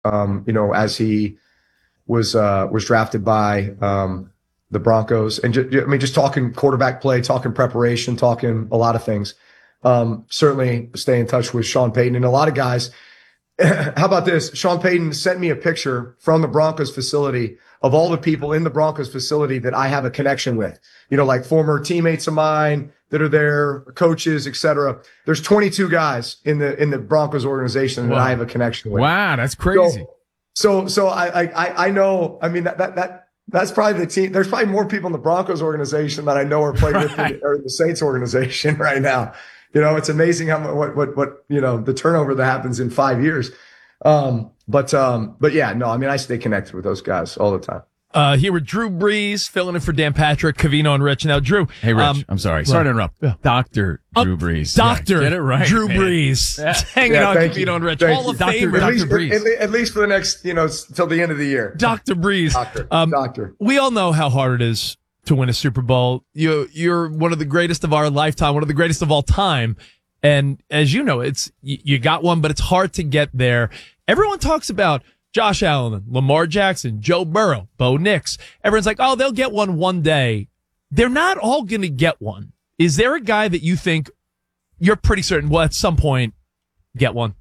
as he was drafted by the Broncos, and just talking quarterback play, talking preparation, talking a lot of things. Certainly stay in touch with Sean Payton and a lot of guys. How about this? Sean Payton sent me a picture from the Broncos facility of all the people in the Broncos facility that I have a connection with, like former teammates of mine that are there, coaches, et cetera. There's 22 guys in the Broncos organization that I have a connection with. Wow, that's crazy. So I know, that's probably the team. There's probably more people in the Broncos organization that I know are playing with the Saints organization right now. It's amazing how what the turnover that happens in 5 years. But yeah, no, I stay connected with those guys all the time. Here with Drew Brees, filling in for Dan Patrick, Cavino, and Rich. Now, Drew. Hey, Rich, I'm sorry. Sorry to interrupt. Yeah. Dr. Drew Brees. Doctor. Get it right. Drew Brees. Hanging out with Cavino and Rich. Hall of Famer. Dr. Brees. At least for the next, till the end of the year. Dr. Brees. Doctor. We all know how hard it is to win a Super Bowl. You're one of the greatest of our lifetime, one of the greatest of all time. And as you know, you got one, but it's hard to get there. Everyone talks about Josh Allen, Lamar Jackson, Joe Burrow, Bo Nix. Everyone's like, oh, they'll get one day. They're not all going to get one. Is there a guy that you think you're pretty certain will at some point get one?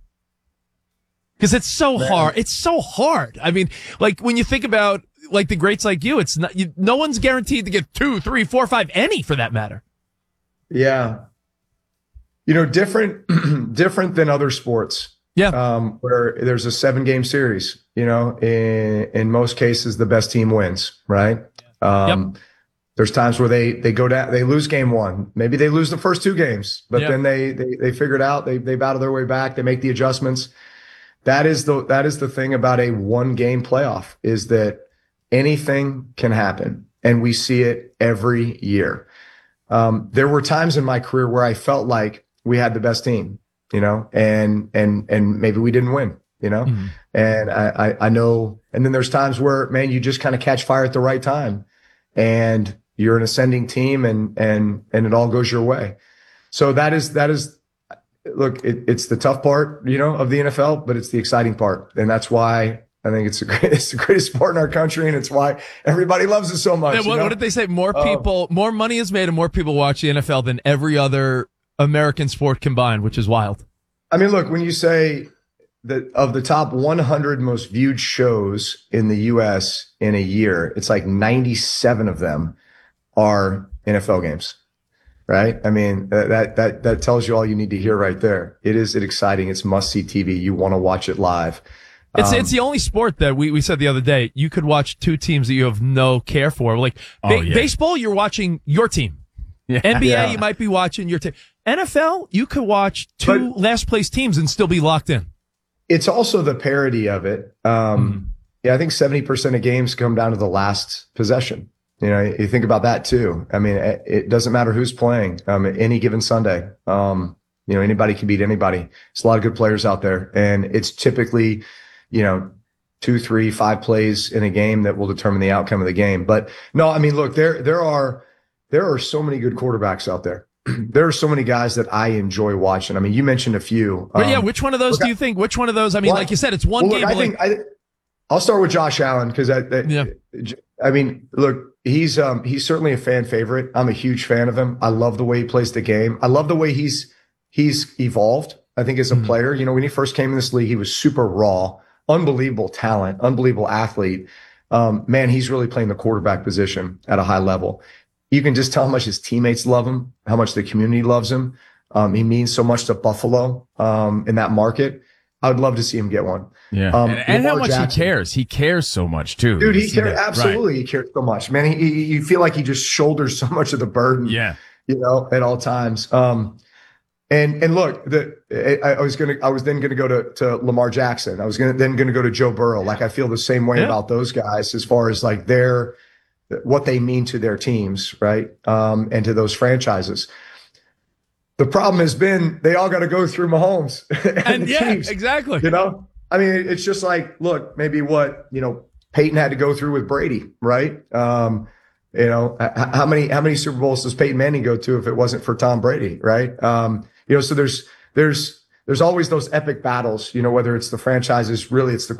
Because it's so hard. It's so hard. When you think about the greats like you, it's not. No one's guaranteed to get 2, 3, 4, 5, any for that matter. Yeah, different than other sports. Yeah. Where there's a 7-game series, in most cases, the best team wins, right? Yep. There's times where they go down, they lose game 1. Maybe they lose the first 2 games, but then they figure it out. They battle their way back. They make the adjustments. That is the thing about a 1-game playoff, is that anything can happen. And we see it every year. There were times in my career where I felt like we had the best team. And maybe we didn't win, Mm-hmm. and I know, and then there's times where, man, you just kind of catch fire at the right time and you're an ascending team and it all goes your way. So that is, look, it's the tough part, of the NFL, but it's the exciting part. And that's why I think it's the greatest sport in our country. And it's why everybody loves it so much. What did they say? More money is made and more people watch the NFL than every other American sport combined, which is wild. Look, when you say that of the top 100 most viewed shows in the U.S. in a year, it's like 97 of them are NFL games, right? That tells you all you need to hear right there. It's exciting. It's must-see TV. You want to watch it live. It's the only sport that we said the other day, you could watch 2 teams that you have no care for. Baseball, you're watching your team. Yeah. NBA, you might be watching your team. NFL, you could watch 2 last place teams and still be locked in. It's also the parity of it. I think 70% of games come down to the last possession. You think about that too. It doesn't matter who's playing any given Sunday. Anybody can beat anybody. There's a lot of good players out there, and it's typically, 2, 3, 5 plays in a game that will determine the outcome of the game. But no, look, there are so many good quarterbacks out there. There are so many guys that I enjoy watching. You mentioned a few. Which one of those do you think? Which one of those? Like you said, it's one game. I'll start with Josh Allen because look, he's certainly a fan favorite. I'm a huge fan of him. I love the way he plays the game. I love the way he's evolved. I think as a player, when he first came in this league, he was super raw, unbelievable talent, unbelievable athlete. Man, he's really playing the quarterback position at a high level. You can just tell how much his teammates love him, how much the community loves him. He means so much to Buffalo in that market. I would love to see him get one. Yeah, and how much Jackson, he cares. He cares so much too. Dude, he cares absolutely. Right. He cares so much, man. You feel like he just shoulders so much of the burden. Yeah, at all times. And look, I was then gonna go to Lamar Jackson. I was then gonna go to Joe Burrow. I feel the same way about those guys as far as what they mean to their teams, right? And to those franchises. The problem has been they all got to go through Mahomes and the teams, exactly. It's just look, maybe what Peyton had to go through with Brady, right? How many Super Bowls does Peyton Manning go to if it wasn't for Tom Brady, right? So there's there's always those epic battles, whether it's the franchises, really it's the